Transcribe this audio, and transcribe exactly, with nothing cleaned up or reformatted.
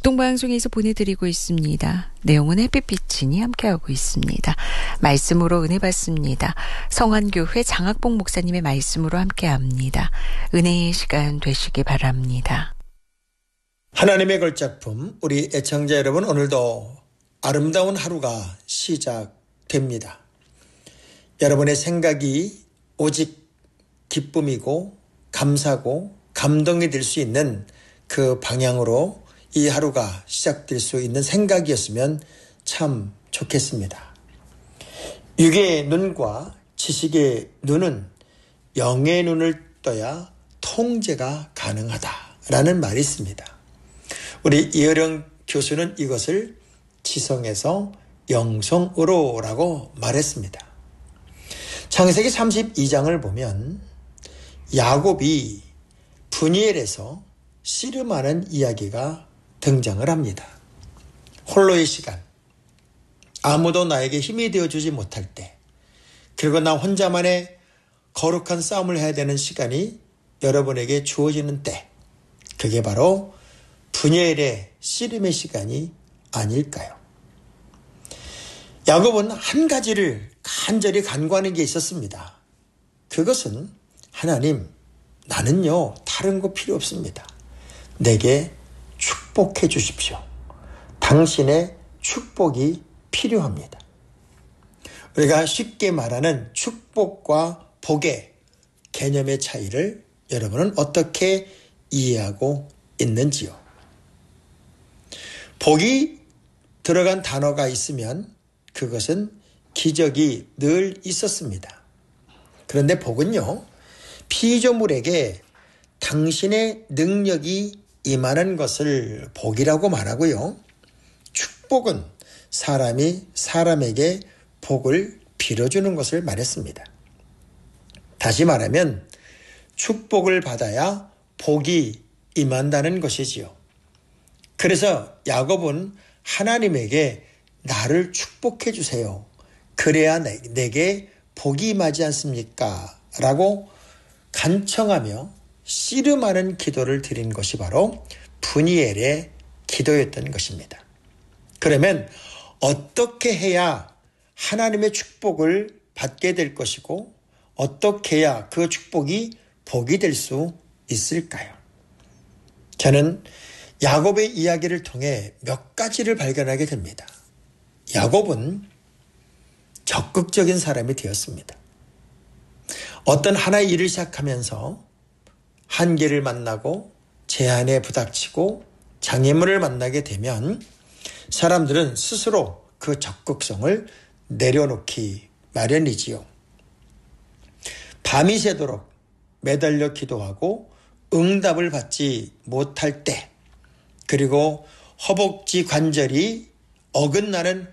덕동방송에서 보내드리고 있습니다. 내용은 햇빛비치니 함께하고 있습니다. 말씀으로 은혜 받습니다. 성안교회 장학봉 목사님의 말씀으로 함께합니다. 은혜의 시간 되시기 바랍니다. 하나님의 걸작품, 우리 애청자 여러분, 오늘도 아름다운 하루가 시작됩니다. 여러분의 생각이 오직 기쁨이고 감사고 감동이 될 수 있는 그 방향으로 이 하루가 시작될 수 있는 생각이었으면 참 좋겠습니다. 육의 눈과 지식의 눈은 영의 눈을 떠야 통제가 가능하다라는 말이 있습니다. 우리 이어령 교수는 이것을 지성에서 영성으로라고 말했습니다. 창세기 삼십이 장을 보면 야곱이 브니엘에서 씨름하는 이야기가 등장을 합니다. 홀로의 시간, 아무도 나에게 힘이 되어주지 못할 때, 그리고 나 혼자만의 거룩한 싸움을 해야 되는 시간이 여러분에게 주어지는 때, 그게 바로 브니엘의 씨름의 시간이 아닐까요? 야곱은 한 가지를 간절히 간구하는 게 있었습니다. 그것은 하나님, 나는요 다른 거 필요 없습니다. 내게 축복해 주십시오. 당신의 축복이 필요합니다. 우리가 쉽게 말하는 축복과 복의 개념의 차이를 여러분은 어떻게 이해하고 있는지요? 복이 들어간 단어가 있으면 그것은 기적이 늘 있었습니다. 그런데 복은요, 피조물에게 당신의 능력이 임하는 것을 복이라고 말하고요. 축복은 사람이 사람에게 복을 빌어주는 것을 말했습니다. 다시 말하면 축복을 받아야 복이 임한다는 것이지요. 그래서 야곱은 하나님에게 나를 축복해 주세요. 그래야 내게 복이 임하지 않습니까? 라고 간청하며 씨름하는 기도를 드린 것이 바로 브니엘의 기도였던 것입니다. 그러면 어떻게 해야 하나님의 축복을 받게 될 것이고 어떻게 해야 그 축복이 복이 될 수 있을까요? 저는 야곱의 이야기를 통해 몇 가지를 발견하게 됩니다. 야곱은 적극적인 사람이 되었습니다. 어떤 하나의 일을 시작하면서 한계를 만나고 제한에 부닥치고 장애물을 만나게 되면 사람들은 스스로 그 적극성을 내려놓기 마련이지요. 밤이 새도록 매달려 기도하고 응답을 받지 못할 때, 그리고 허벅지 관절이 어긋나는